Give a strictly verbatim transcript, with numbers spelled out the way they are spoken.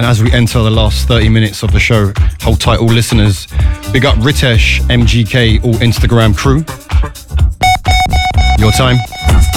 And as we enter the last thirty minutes of the show, hold tight all listeners. Big up Ritesh, M G K, all Instagram crew. Your time.